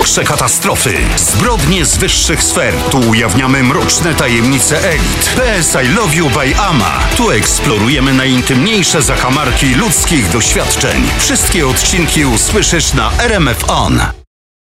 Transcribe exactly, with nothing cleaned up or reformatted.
największe katastrofy, zbrodnie z wyższych sfer. Tu ujawniamy mroczne tajemnice elit. P S I Love You by Ama. Tu eksplorujemy najintymniejsze zakamarki ludzkich doświadczeń. Wszystkie odcinki usłyszysz na R M F On.